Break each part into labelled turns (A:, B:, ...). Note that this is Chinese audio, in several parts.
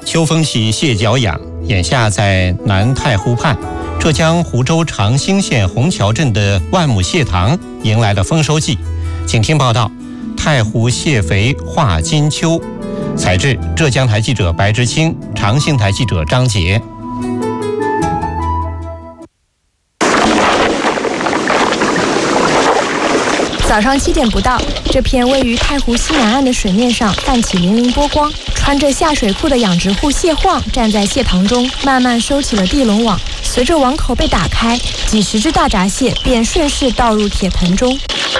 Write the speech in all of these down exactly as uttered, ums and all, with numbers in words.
A: 秋风起蟹脚痒，眼下在南太湖畔，浙江湖州长兴县虹桥镇的万亩蟹塘迎来了丰收季。请听报道：太湖蟹肥化金秋。采制浙江台记者白之清，长兴台记者张杰。
B: 早上七点不到，这片位于太湖西南岸的水面上泛起粼粼波光。穿着下水裤的养殖户蟹晃站在蟹塘中，慢慢收起了地笼网。随着网口被打开，几十只大闸蟹便顺势倒入铁盆中。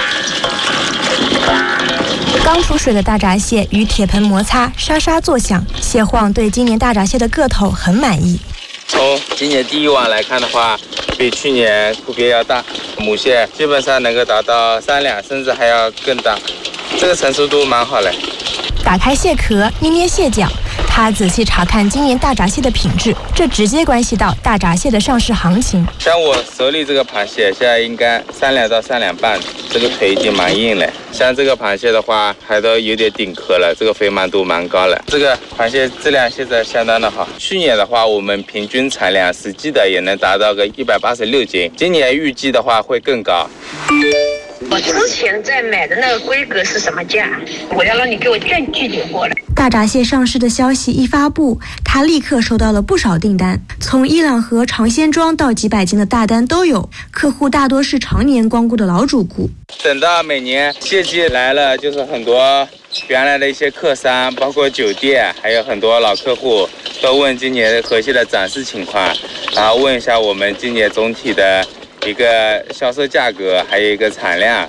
B: 刚出水的大闸蟹与铁盆摩擦，沙沙作响。蟹晃对今年大闸蟹的个头很满意。
C: 从今年第一网来看的话，比去年区别要大，母蟹基本上能够达到三两，甚至还要更大，这个成熟度蛮好嘞。
B: 打开蟹壳，捏捏蟹脚，他仔细查看今年大闸蟹的品质，这直接关系到大闸蟹的上市行情。
C: 像我手里这个螃蟹，现在应该三两到三两半，这个腿已经蛮硬了。像这个螃蟹的话，还都有点顶壳了，这个肥满度蛮高了。这个螃蟹质量现在相当的好。去年的话，我们平均产量实际的也能达到个一百八十六斤，今年预计的话会更高。
D: 我之前在买的那个规格是什么价？我要让你给我证据点过来。
B: 大闸蟹上市的消息一发布，他立刻收到了不少订单，从一两盒尝鲜装到几百斤的大单都有。客户大多是常年光顾的老主顾。
C: 等到每年蟹季来了，就是很多原来的一些客商，包括酒店，还有很多老客户都问今年河蟹的展示情况，然后问一下我们今年总体的一个销售价格，还有一个产量。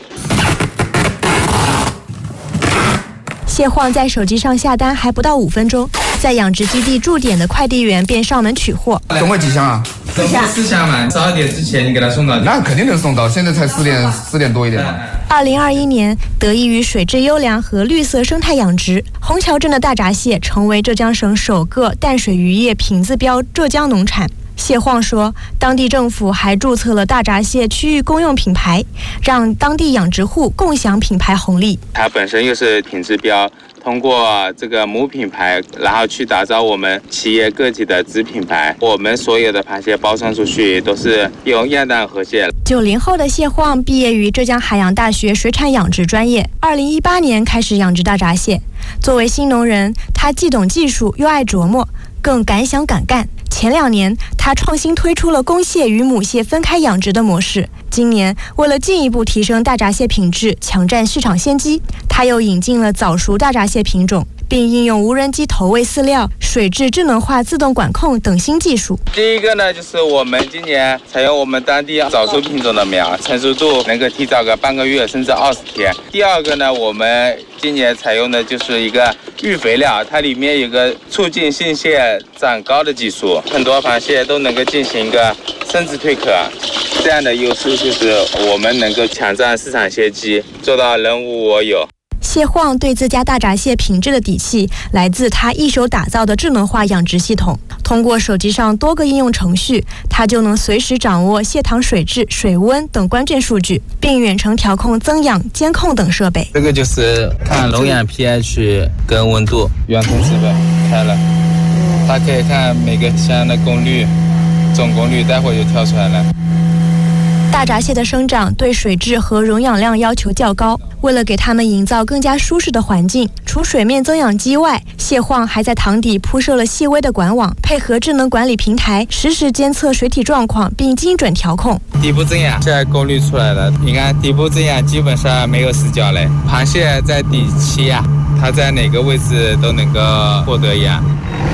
B: 蟹晃在手机上下单还不到五分钟，在养殖基地驻点的快递员便上门取货。
E: 总共几箱啊？
C: 总共四箱嘛，十二点之前你给他送到。
E: 那肯定能送到，现在才四点四点多一点嘛。
B: 二零二一年，得益于水质优良和绿色生态养殖，虹桥镇的大闸蟹成为浙江省首个淡水渔业品质标浙江农产。蟹晃说，当地政府还注册了大闸蟹区域公用品牌，让当地养殖户共享品牌红利。
C: 它本身又是品质标，通过这个母品牌，然后去打造我们企业个体的子品牌。我们所有的螃蟹包装出去都是用亚淡河蟹。
B: 九零后的蟹晃毕业于浙江海洋大学水产养殖专业，二零一八年开始养殖大闸蟹。作为新农人，他既懂技术又爱琢磨，更敢想敢干。前两年，他创新推出了公蟹与母蟹分开养殖的模式。今年，为了进一步提升大闸蟹品质，抢占市场先机，他又引进了早熟大闸蟹品种，并应用无人机投喂饲料、水质智能化自动管控等新技术。
C: 第一个呢，就是我们今年采用我们当地早熟品种的苗，成熟度能够提早个半个月甚至二十天。第二个呢，我们今年采用的就是一个育肥料，它里面有个促进性蟹长高的技术，很多螃蟹都能够进行一个生殖蜕壳。这样的优势就是我们能够抢占市场先机，做到人无我有。
B: 蟹晃对自家大闸蟹品质的底气来自他一手打造的智能化养殖系统。通过手机上多个应用程序，他就能随时掌握蟹塘水质、水温等关键数据，并远程调控增氧、监控等设备。
C: 这个就是看笼养 pH 跟温度，远程设备开了，它可以看每个箱的功率、总功率，待会就跳出来了。
B: 大闸蟹的生长对水质和溶氧量要求较高，为了给它们营造更加舒适的环境，除水面增氧机外，蟹晃还在塘底铺设了细微的管网，配合智能管理平台，实时监测水体状况并精准调控。
C: 底部增氧，现在功率出来了，你看底部增氧基本上没有死角嘞。螃蟹在底栖呀，它在哪个位置都能够获得氧。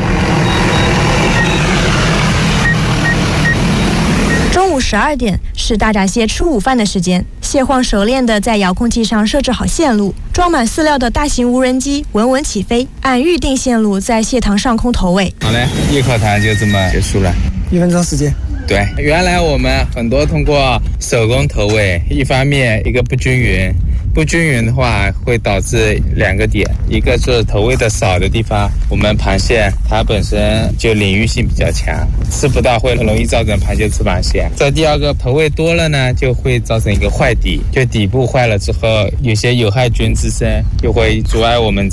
B: 中午十二点是大闸蟹吃午饭的时间，蟹晃熟练地在遥控器上设置好线路，装满饲料的大型无人机稳稳起飞，按预定线路在蟹塘上空投喂。
C: 好嘞，一口糖就这么结束了，
F: 一分钟时间。
C: 对，原来我们很多通过手工投喂，一方面一个不均匀，不均匀的话会导致两个点，一个是投喂的少的地方，我们螃蟹它本身就领域性比较强，吃不到会容易造成螃蟹吃螃蟹。这第二个投喂多了呢，就会造成一个坏底，就底部坏了之后，有些有害菌滋生，就会阻碍我们